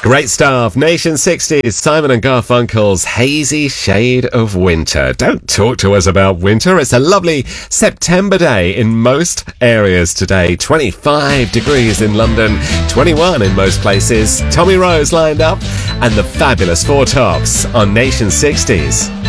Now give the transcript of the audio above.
Great stuff. Nation 60s, Simon and Garfunkel's Hazy Shade of Winter. Don't talk to us about winter. It's a lovely September day in most areas today. 25 degrees in London, 21 in most places. Tommy Rose lined up and the fabulous Four Tops on Nation 60s.